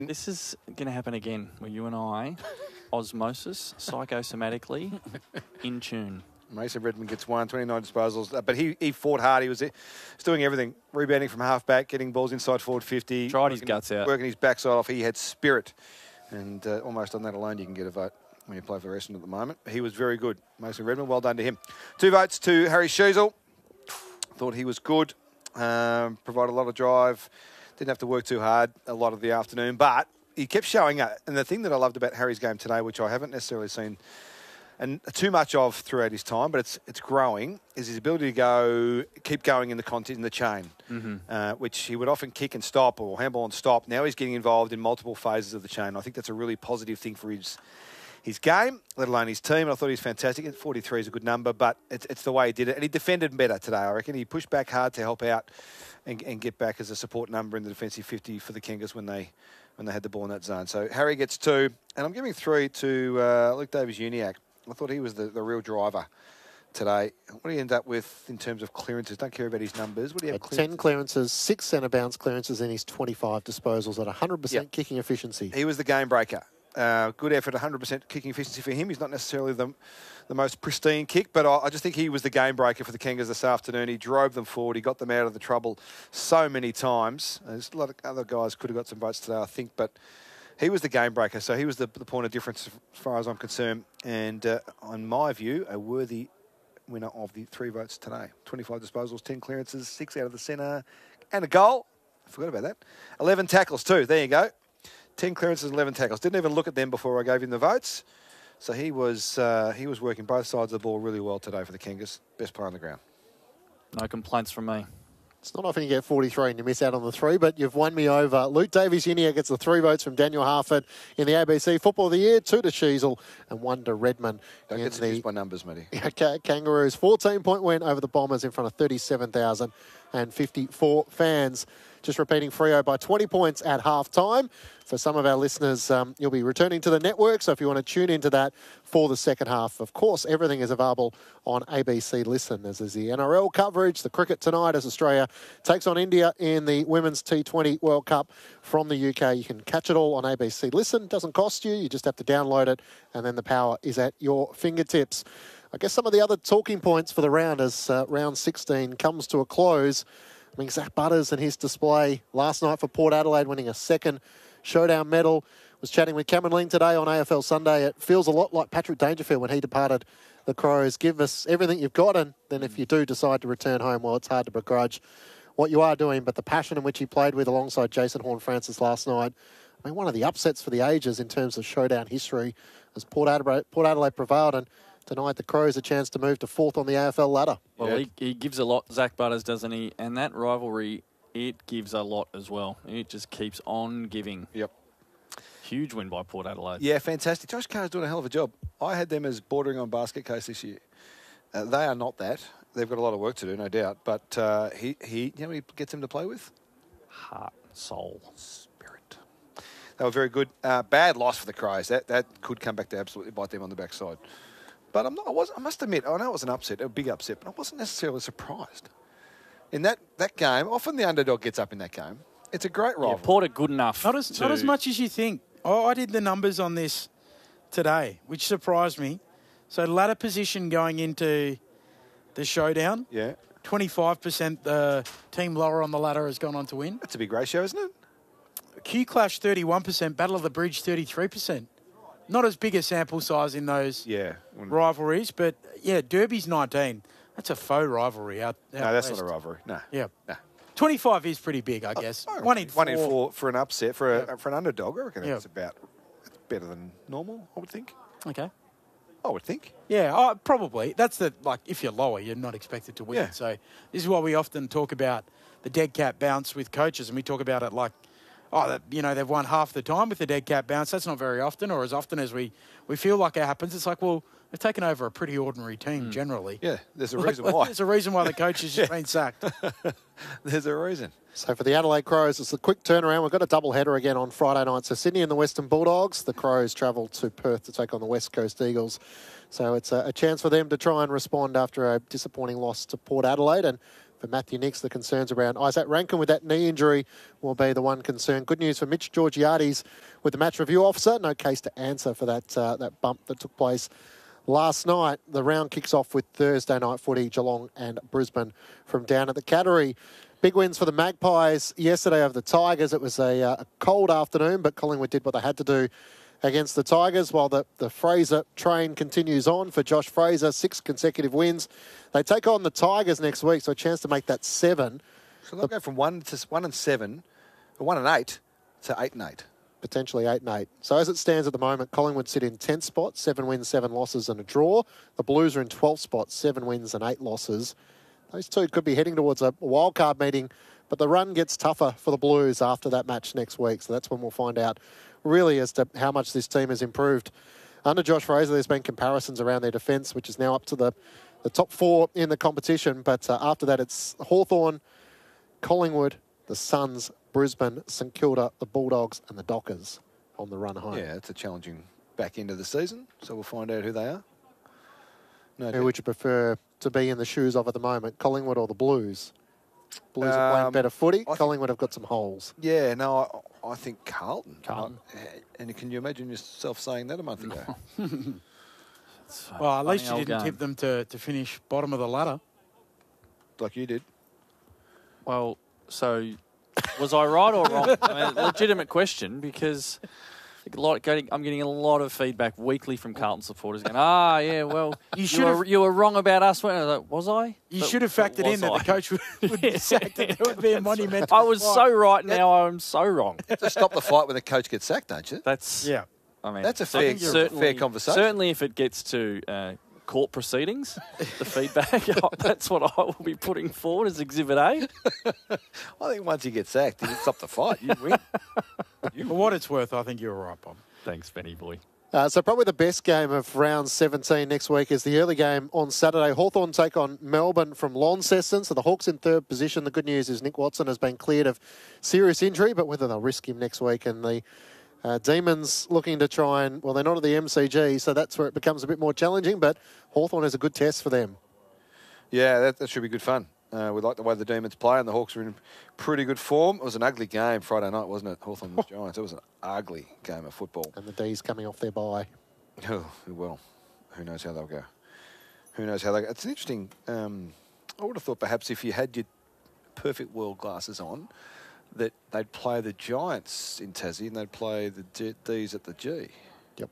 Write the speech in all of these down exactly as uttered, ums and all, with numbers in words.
This is going to happen again, where you and I, osmosis, psychosomatically, in tune. Mason Redmond gets one, twenty-nine disposals, uh, but he, he fought hard. He was, he was doing everything, rebounding from half-back, getting balls inside forward fifty. Tried working, his guts out. Working his backside off. He had spirit. And uh, almost on that alone, you can get a vote when you play for Essendon at the moment. He was very good. Mason Redmond, well done to him. Two votes to Harry Sheasel. Thought he was good. Um, provided a lot of drive. Didn't have to work too hard a lot of the afternoon, but he kept showing up. And the thing that I loved about Harry's game today, which I haven't necessarily seen and too much of throughout his time, but it's it's growing, is his ability to go, keep going in the content, in the chain, mm-hmm. uh, which he would often kick and stop or handball and stop. Now he's getting involved in multiple phases of the chain. I think that's a really positive thing for his his game, let alone his team. And I thought he was fantastic. forty-three is a good number, but it's, it's the way he did it. And he defended better today, I reckon. He pushed back hard to help out and, and get back as a support number in the defensive fifty for the Kangas when they when they had the ball in that zone. So Harry gets two, and I'm giving three to uh, Luke Davies-Uniacke. I thought he was the, the real driver today. What do you end up with in terms of clearances? Don't care about his numbers. What do you have? Clearances? ten clearances, six centre bounce clearances in his twenty-five disposals at one hundred percent yep. kicking efficiency. He was the game breaker. Uh, good effort, one hundred percent kicking efficiency for him. He's not necessarily the, the most pristine kick, but I, I just think he was the game breaker for the Kangas this afternoon. He drove them forward. He got them out of the trouble so many times. There's a lot of other guys could have got some votes today, I think, but he was the game breaker. So he was the, the point of difference as far as I'm concerned. And uh, on my view, a worthy winner of the three votes today. twenty-five disposals, ten clearances, six out of the centre, and a goal. I forgot about that. eleven tackles too. There you go. ten clearances, eleven tackles. Didn't even look at them before I gave him the votes. So he was uh, he was working both sides of the ball really well today for the Kangas. Best player on the ground. No complaints from me. It's not often you get forty-three and you miss out on the three, but you've won me over. Luke Davies-Uniacke gets the three votes from Daniel Harford in the A B C Football of the Year, two to Sheasel and one to Redmond. Don't get seduced by numbers, Matty. Kangaroos, fourteen-point win over the Bombers in front of thirty-seven thousand fifty-four fans. Just repeating, Freo by twenty points at half-time. For some of our listeners, um, you'll be returning to the network, so if you want to tune into that for the second half, of course, everything is available on A B C Listen, as is the N R L coverage, the cricket tonight as Australia takes on India in the Women's T twenty World Cup from the U K. You can catch it all on A B C Listen. Doesn't cost you. You just have to download it, and then the power is at your fingertips. I guess some of the other talking points for the round as uh, round sixteen comes to a close. I mean, Zach Butters and his display last night for Port Adelaide, winning a second showdown medal. Was chatting with Cameron Ling today on A F L Sunday. It feels a lot like Patrick Dangerfield when he departed the Crows. Give us everything you've got, and then if you do decide to return home, well, it's hard to begrudge what you are doing. But the passion in which he played with alongside Jason Horne-Francis last night, I mean, one of the upsets for the ages in terms of showdown history, as Port Adelaide, Port Adelaide prevailed and denied the Crows a chance to move to fourth on the A F L ladder. Well, yeah. he, he gives a lot, Zach Butters, doesn't he? And that rivalry, it gives a lot as well. It just keeps on giving. Yep. Huge win by Port Adelaide. Yeah, fantastic. Josh Carr's doing a hell of a job. I had them as bordering on basket case this year. Uh, they are not that. They've got a lot of work to do, no doubt. But uh, he, he, you know what he gets him to play with? Heart, soul, spirit. They were very good. Uh, bad loss for the Crows. That that could come back to absolutely bite them on the backside. But I'm not, I, was, I must admit, I know it was an upset, a big upset, but I wasn't necessarily surprised. In that, that game, often the underdog gets up in that game. It's a great rivalry. Yeah, Port are good enough. Not as, to... not as much as you think. Oh, I did the numbers on this today, which surprised me. So ladder position going into the showdown. Yeah. twenty-five percent the team lower on the ladder has gone on to win. That's a big ratio, isn't it? Q-Clash thirty-one percent, Battle of the Bridge thirty-three percent. Not as big a sample size in those yeah. rivalries, but yeah, Derby's nineteen. That's a faux rivalry out, out No, that's west. not a rivalry. No. Yeah. No. twenty-five is pretty big, I guess. Oh, one in four. One in four for an upset, for, a, Yep. for an underdog. I reckon Yep. that's about that's better than normal, I would think. Okay. I would think. Yeah, uh, probably. That's the, like, if you're lower, you're not expected to win. Yeah. So this is why we often talk about the dead cat bounce with coaches, and we talk about it like, oh, that, you know, they've won half the time with the dead cat bounce. That's not very often, or as often as we, we feel like it happens. It's like, well, they've taken over a pretty ordinary team mm. generally. Yeah, there's a like, reason why. There's a reason why the coach has just been sacked. There's a reason. So for the Adelaide Crows, it's a quick turnaround. We've got a double header again on Friday night. So Sydney and the Western Bulldogs. The Crows travel to Perth to take on the West Coast Eagles. So it's a, a chance for them to try and respond after a disappointing loss to Port Adelaide. And For Matthew Nicks, the concerns around Isaac Rankin with that knee injury will be the one concern. Good news for Mitch Georgiades with the match review officer. No case to answer for that uh, that bump that took place last night. The round kicks off with Thursday night footy, Geelong and Brisbane from down at the Cattery. Big wins for the Magpies yesterday over the Tigers. It was a, uh, a cold afternoon, but Collingwood did what they had to do against the Tigers, while the, the Fraser train continues on for Josh Fraser, six consecutive wins. They take on the Tigers next week, so a chance to make that seven. So they'll go from one to one and seven, or one and eight, to eight and eight. Potentially eight and eight. So as it stands at the moment, Collingwood sit in tenth spot, seven wins, seven losses and a draw. The Blues are in twelfth spot, seven wins and eight losses. Those two could be heading towards a wildcard meeting, but the run gets tougher for the Blues after that match next week. So that's when we'll find out really as to how much this team has improved. Under Josh Fraser, there's been comparisons around their defence, which is now up to the, the top four in the competition. But uh, after that, it's Hawthorn, Collingwood, the Suns, Brisbane, St Kilda, the Bulldogs and the Dockers on the run home. Yeah, it's a challenging back end of the season, so we'll find out who they are. No Who doubt. would you prefer to be in the shoes of at the moment, Collingwood or the Blues? Blues are playing Um, better footy. I Collingwood have got some holes. Yeah, no, I, I think Carlton. Carlton. I- and can you imagine yourself saying that a month ago? It's a Well, at least you funny didn't old tip game. them to, to finish bottom of the ladder. Like you did. Well, so was I right or wrong? I mean, legitimate question, because a lot, getting, I'm getting a lot of feedback weekly from Carlton supporters going, ah, yeah, well, You you, should were, have- you were wrong about us. weren't you?" I was, like, was I? You But- should have but factored in was that I? the coach would, would be sacked and there would be a monumental I was fight. so right, now I'm so wrong. To stop the fight when the coach gets sacked, don't you? That's Yeah. I mean, That's a so fair- certainly, fair conversation. Certainly, if it gets to uh, court proceedings, the feedback, that's what I will be putting forward as Exhibit A. I think once he gets sacked, you stop the fight. You win. For what it's worth, I think you're right, Bob. Thanks, Benny boy. Uh, so probably the best game of round seventeen next week is the early game on Saturday. Hawthorn take on Melbourne from Launceston. So the Hawks in third position. The good news is Nick Watson has been cleared of serious injury, but whether they'll risk him next week. And the uh, Demons looking to try and, well, they're not at the M C G, so that's where it becomes a bit more challenging, but Hawthorn is a good test for them. Yeah, that, that should be good fun. Uh, we like the way the Demons play, and the Hawks are in pretty good form. It was an ugly game Friday night, wasn't it? Hawthorn and Giants. It was an ugly game of football. And the D's coming off their bye. Oh, well, who knows how they'll go. Who knows how they go. It's an interesting... Um, I would have thought perhaps if you had your perfect world glasses on, that they'd play the Giants in Tassie and they'd play the D- D's at the G. Yep.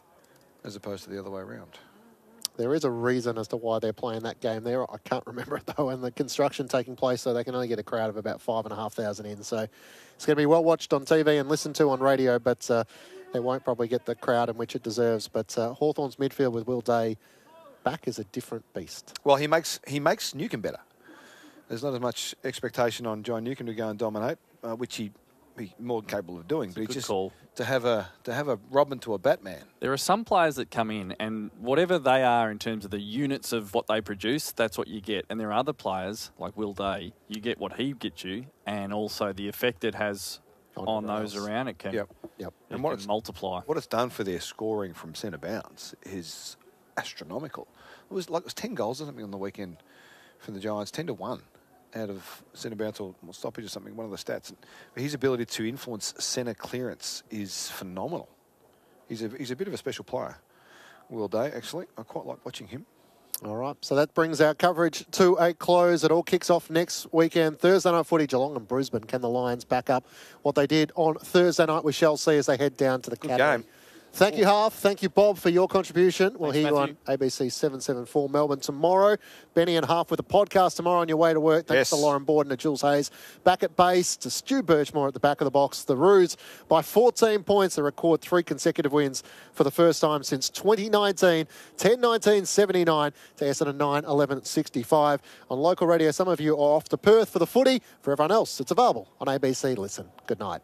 As opposed to the other way around. There is a reason as to why they're playing that game there. I can't remember it though, and the construction taking place, so they can only get a crowd of about five and a half thousand in. So it's going to be well watched on T V and listened to on radio, but uh, they won't probably get the crowd in which it deserves. But uh, Hawthorn's midfield with Will Day back is a different beast. Well, he makes he makes Newcombe better. There's not as much expectation on John Newcombe to go and dominate, uh, which he he's more than capable of doing. It's but a he good just call. to have a to have a Robin to a Batman. There are some players that come in, and whatever they are in terms of the units of what they produce, that's what you get. And there are other players, like Will Day, you get what he gets you, and also the effect it has On on everyone those else. around it can, Yep. Yep. it And what can it's multiply. what it's done for their scoring from centre bounce is astronomical. It was like it was ten goals or something on the weekend for the Giants, ten to one out of centre bounce or stoppage or something. One of the stats. His ability to influence centre clearance is phenomenal. He's a he's a bit of a special player. Will Day, actually, I quite like watching him. All right, so that brings our coverage to a close. It all kicks off next weekend. Thursday night footy, Geelong and Brisbane. Can the Lions back up what they did on Thursday night? We shall see as they head down to the Good Cattery. game. Thank you, Half. Thank you, Bob, for your contribution. We'll Thanks, hear you Matthew. on A B C seven seventy-four Melbourne tomorrow. Benny and Half with a podcast tomorrow on your way to work. Thanks Yes. to Lauren Borden and Jules Hayes. Back at base to Stu Birchmore at the back of the box. The Roos by fourteen points. They record three consecutive wins for the first time since twenty nineteen. ten nineteen seventy-nine to Essendon nine eleven sixty-five. On local radio, some of you are off to Perth for the footy. For everyone else, it's available on A B C Listen. Good night.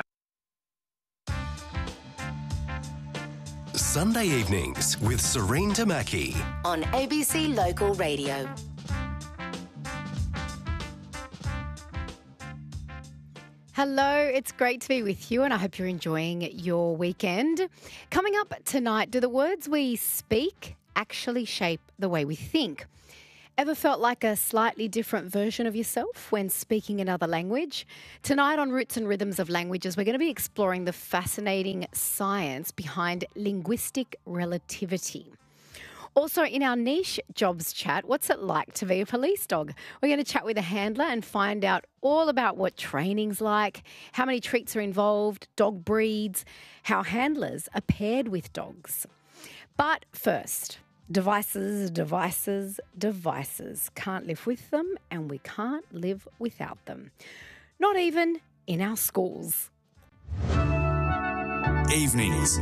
Sunday evenings with Serene Tamaki. On A B C Local Radio. Hello, it's great to be with you and I hope you're enjoying your weekend. Coming up tonight, do the words we speak actually shape the way we think? Ever felt like a slightly different version of yourself when speaking another language? Tonight on Roots and Rhythms of Languages, we're going to be exploring the fascinating science behind linguistic relativity. Also, in our niche jobs chat, what's it like to be a police dog? We're going to chat with a handler and find out all about what training's like, how many treats are involved, dog breeds, how handlers are paired with dogs. But first, devices, devices, devices. Can't live with them and we can't live without them. Not even in our schools. Evenings.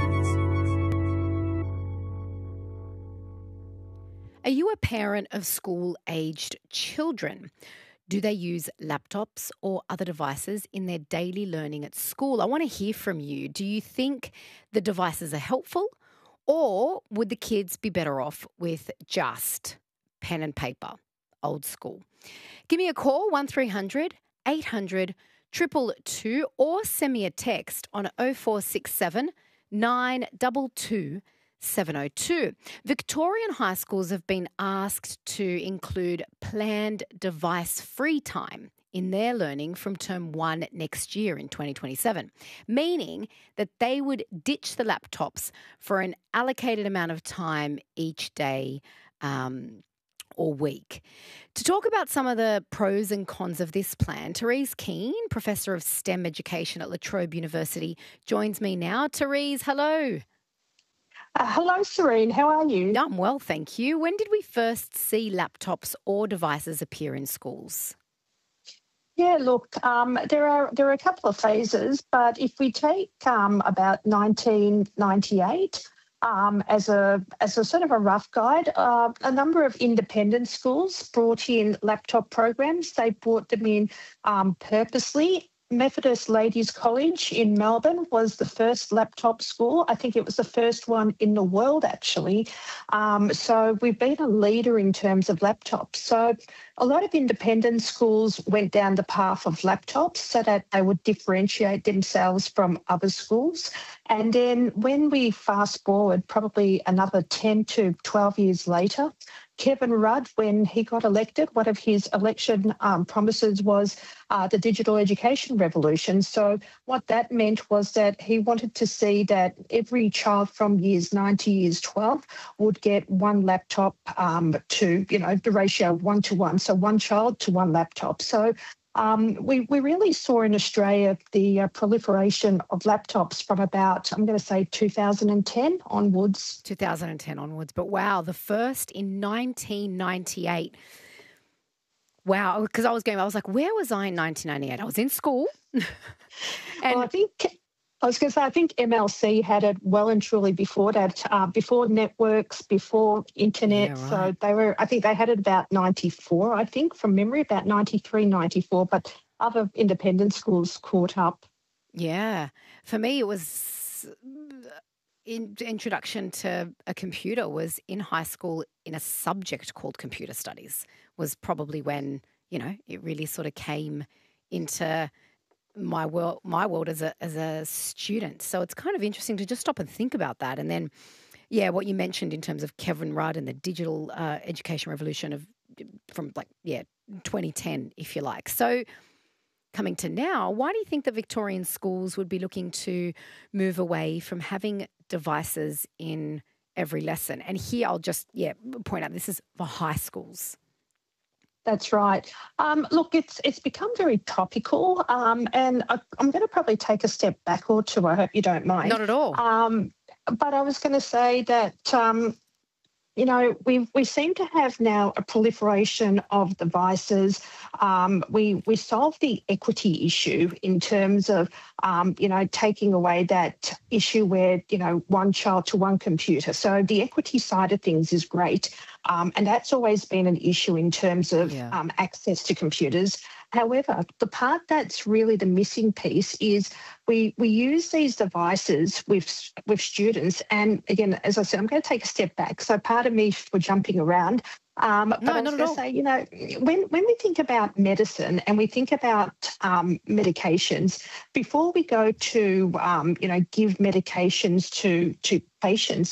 Are you a parent of school-aged children? Do they use laptops or other devices in their daily learning at school? I want to hear from you. Do you think the devices are helpful, or would the kids be better off with just pen and paper, old school? Give me a call, one three hundred eight hundred two two two, or send me a text on oh four six seven nine two two seven oh two. Victorian high schools have been asked to include planned device-free time in their learning from term one next year in twenty twenty-seven, meaning that they would ditch the laptops for an allocated amount of time each day um, or week. To talk about some of the pros and cons of this plan, Therese Keane, Professor of STEM Education at La Trobe University, joins me now. Therese, hello. Uh, hello, Serene. How are you? I'm well, thank you. When did we first see laptops or devices appear in schools? Yeah, look, um, there are there are a couple of phases, but if we take um, about nineteen ninety-eight um, as a as a sort of a rough guide, uh, a number of independent schools brought in laptop programs. They brought them in um, purposely. Methodist Ladies College in Melbourne was the first laptop school. I think it was the first one in the world, actually. Um, so we've been a leader in terms of laptops. So a lot of independent schools went down the path of laptops so that they would differentiate themselves from other schools. And then when we fast forward probably another ten to twelve years later, Kevin Rudd, when he got elected, one of his election um, promises was uh, the digital education revolution. So what that meant was that he wanted to see that every child from years nine to years twelve would get one laptop um, to, you know, the ratio one to one. So one child to one laptop. So Um, we, we really saw in Australia the uh, proliferation of laptops from about, I'm going to say, two thousand ten onwards. two thousand ten onwards. But wow, the first in nineteen ninety-eight. Wow, because I was going, I was like, where was I in nineteen ninety-eight? I was in school. and well, I think... I was going to say, I think M L C had it well and truly before that, uh, before networks, before internet. Yeah, right. So they were, I think they had it about ninety-four, I think, from memory, about ninety-three, ninety-four, but other independent schools caught up. Yeah. For me, it was in, introduction to a computer was in high school in a subject called computer studies was probably when, you know, it really sort of came into my world, my world as a as a student. So it's kind of interesting to just stop and think about that. And then, yeah, what you mentioned in terms of Kevin Rudd and the digital uh, education revolution of from like yeah twenty ten, if you like. So coming to now, why do you think that Victorian schools would be looking to move away from having devices in every lesson? And here I'll just yeah point out this is for high schools. That's right. Um, look, it's it's become very topical, um, and I, I'm going to probably take a step back or two. I hope you don't mind. Not at all. Um, but I was going to say that, um, you know, we we seem to have now a proliferation of devices. Um, we we solved the equity issue in terms of, um, you know, taking away that issue where, you know, one child to one computer. So the equity side of things is great. Um, and that's always been an issue in terms of yeah. um, access to computers. However, the part that's really the missing piece is we we use these devices with with students. And again, as I said, I'm going to take a step back. So part of me for jumping around. Um, but no, I was not going to say, you know, when, when we think about medicine and we think about um, medications, before we go to, um, you know, give medications to to patients,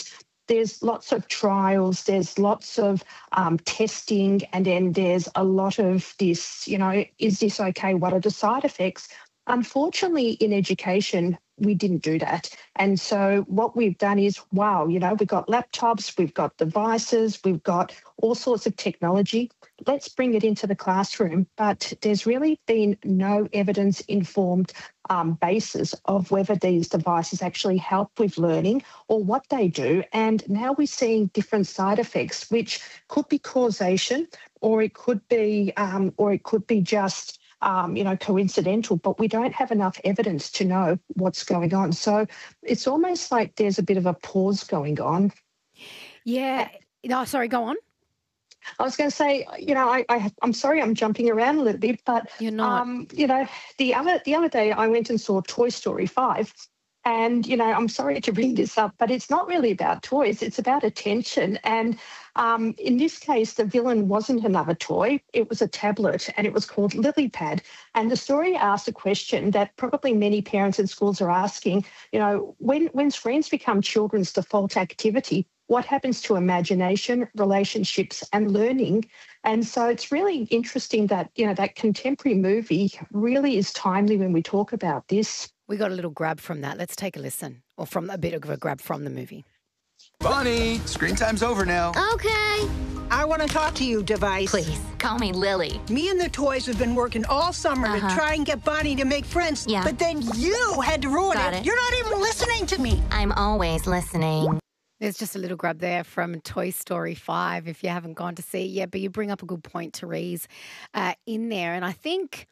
there's lots of trials, there's lots of um, testing, and then there's a lot of this, you know, is this okay? What are the side effects? Unfortunately, in education, we didn't do that. And so what we've done is, wow, you know, we've got laptops, we've got devices, we've got all sorts of technology. Let's bring it into the classroom. But there's really been no evidence-informed um, basis of whether these devices actually help with learning or what they do. And now we're seeing different side effects, which could be causation, or it could be, um, or it could be just Um, you know, coincidental, but we don't have enough evidence to know what's going on. So it's almost like there's a bit of a pause going on. Yeah. No, sorry, go on. I was going to say, you know, I, I, I'm sorry I'm jumping around a little bit, but, You're not. Um, you know, the other, the other day I went and saw Toy Story five. And, you know, I'm sorry to bring this up, but it's not really about toys. It's about attention. And um, in this case, the villain wasn't another toy. It was a tablet, and it was called LilyPad. And the story asked a question that probably many parents and schools are asking, you know, when, when screens become children's default activity, what happens to imagination, relationships, and learning? And so it's really interesting that, you know, that contemporary movie really is timely when we talk about this. We got a little grab from that. Let's take a listen, or from a bit of a grab from the movie. Bonnie, screen time's over now. Okay. I want to talk to you, device. Please, call me Lily. Me and the toys have been working all summer Uh-huh. to try and get Bonnie to make friends. Yeah. But then you had to ruin Got it. it. You're not even listening to me. I'm always listening. There's just a little grab there from Toy Story five if you haven't gone to see it yet. But you bring up a good point, Therese, uh, in there. And I think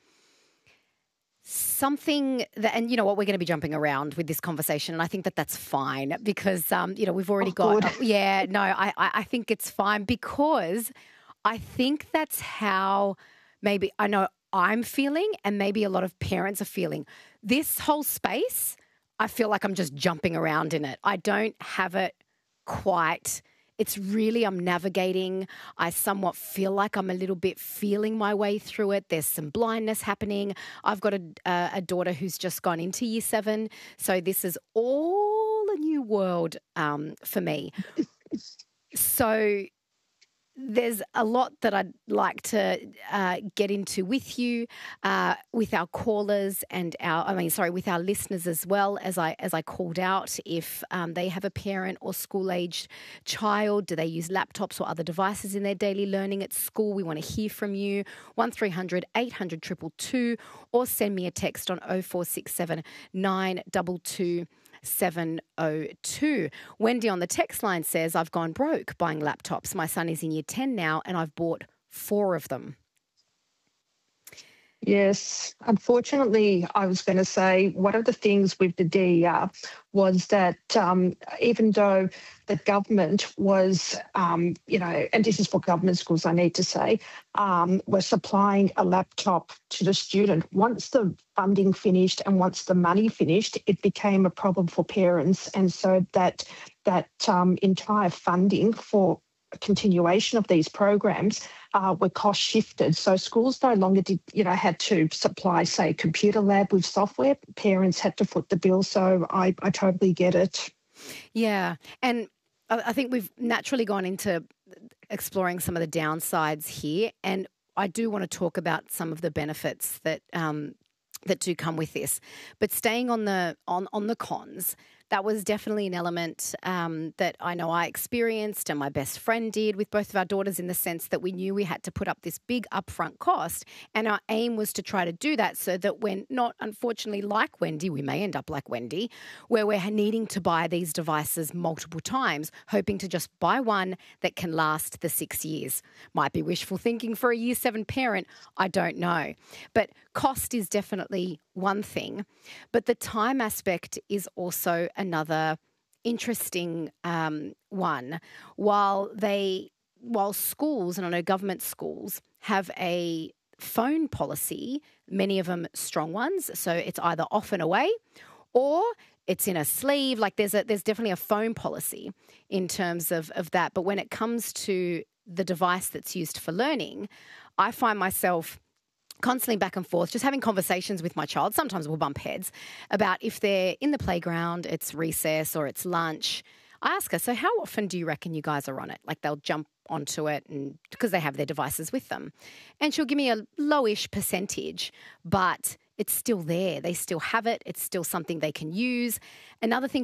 something that, and you know what, we're going to be jumping around with this conversation, and I think that that's fine because, um, you know, we've already Oh, got, good. uh, yeah, no, I, I I think it's fine because I think that's how maybe, I know I'm feeling and maybe a lot of parents are feeling. This whole space, I feel like I'm just jumping around in it. I don't have it quite. It's really, I'm navigating. I somewhat feel like I'm a little bit feeling my way through it. There's some blindness happening. I've got a, a, a daughter who's just gone into year seven. So this is all a new world um, for me. So there's a lot that I'd like to uh, get into with you, uh, with our callers and our, I mean, sorry, with our listeners as well. As I as I called out, if um, they have a parent or school-aged child, do they use laptops or other devices in their daily learning at school? We want to hear from you. One three hundred eight hundred two two two, or send me a text on oh four six seven nine two two. seven oh two. Wendy on the text line says, I've gone broke buying laptops. My son is in year ten now and I've bought four of them. Yes, unfortunately, I was going to say one of the things with the D E R was that um, even though the government was, um, you know, and this is for government schools, I need to say, um, were supplying a laptop to the student. Once the funding finished and once the money finished, it became a problem for parents. And so that, that um, entire funding for continuation of these programs uh, were cost shifted. So schools no longer did, you know, had to supply, say, a computer lab with software. Parents had to foot the bill. So I, I totally get it. Yeah. And I I think we've naturally gone into exploring some of the downsides here. And I do want to talk about some of the benefits that um, that do come with this. But staying on the on, on the cons, that was definitely an element um, that I know I experienced and my best friend did with both of our daughters, in the sense that we knew we had to put up this big upfront cost, and our aim was to try to do that so that when not, unfortunately, like Wendy, we may end up like Wendy, where we're needing to buy these devices multiple times, hoping to just buy one that can last the six years. Might be wishful thinking for a year seven parent, I don't know. But cost is definitely one thing, but the time aspect is also another interesting um, one. While they, while schools, and I know government schools, have a phone policy, many of them strong ones, so it's either off and away or it's in a sleeve. Like there's a there's definitely a phone policy in terms of, of that. But when it comes to the device that's used for learning, I find myself constantly back and forth, just having conversations with my child. Sometimes we'll bump heads about if they're in the playground, it's recess or it's lunch. I ask her, so how often do you reckon you guys are on it? Like they'll jump onto it and because they have their devices with them. And she'll give me a lowish percentage, but it's still there. They still have it. It's still something they can use. Another thing